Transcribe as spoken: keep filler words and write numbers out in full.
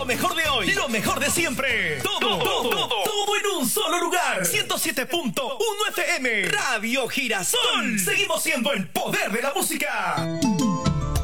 mejor de hoy, lo mejor de siempre. Todo, todo, todo, todo en un solo lugar. ciento siete punto uno F M, Radio Girasol. Seguimos siendo el poder de la música.